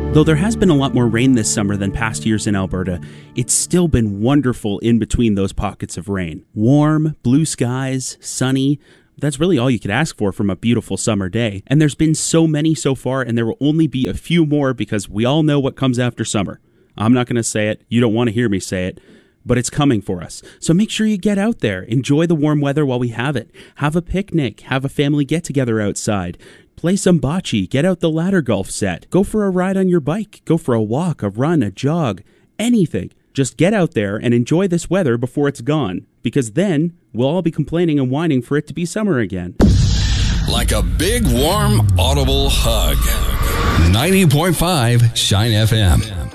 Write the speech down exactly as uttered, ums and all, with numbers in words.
Though there has been a lot more rain this summer than past years in Alberta, it's still been wonderful in between those pockets of rain. Warm, blue skies, sunny. That's really all you could ask for from a beautiful summer day. And there's been so many so far, and there will only be a few more because we all know what comes after summer. I'm not going to say it. You don't want to hear me say it. But it's coming for us. So make sure you get out there. Enjoy the warm weather while we have it. Have a picnic. Have a family get-together outside. Play some bocce, get out the ladder golf set, go for a ride on your bike, go for a walk, a run, a jog, anything. Just get out there and enjoy this weather before it's gone, because then we'll all be complaining and whining for it to be summer again. Like a big, warm, audible hug. ninety point five Shine F M.